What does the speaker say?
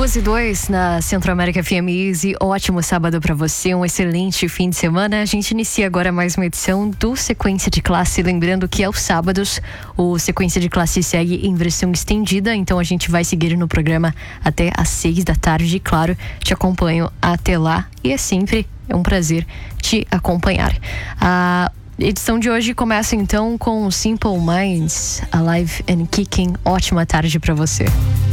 2:02 na Centro-América FM Easy. Ótimo sábado para você, um excelente fim de semana. A gente inicia agora mais uma edição do Sequência de Classe. Lembrando que aos sábados o Sequência de Classe segue em versão estendida, então a gente vai seguir no programa até às 6 da tarde. E claro, te acompanho até lá e é sempre um prazer te acompanhar. A edição de hoje começa então com Simple Minds, Alive and Kicking. Ótima tarde para você.